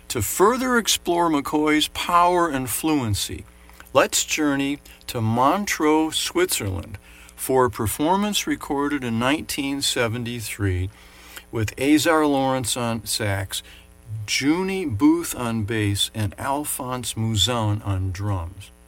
To further explore McCoy's power and fluency, let's journey to Montreux, Switzerland for a performance recorded in 1973 with Azar Lawrence on sax, Junie Booth on bass, and Alphonse Mouzon on drums.